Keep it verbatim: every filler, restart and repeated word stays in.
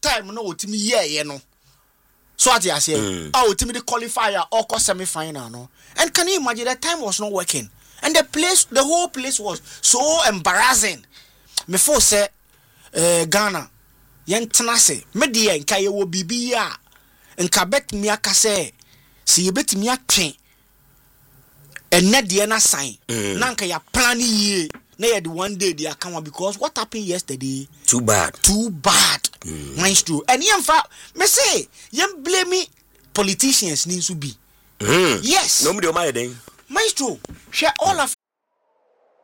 time no otimi ye ye no. So at I say, mm. oh, Timmy the qualifier or semi final, no. And can you imagine that time was not working? And the place, the whole place was so embarrassing. Before say, uh, Ghana, yen tenase, media in Kaya wo bibia, and Kabet miaka say, see you bet miak and net the sign. Nanka ya planning ye. Nay, the one day they are coming because what happened yesterday? Too bad. Too bad. Mm. Mine's true. And yam fa me say, yam blame me politicians need to be. Mm. Yes. Nobody mind then. Mine's true. Share all of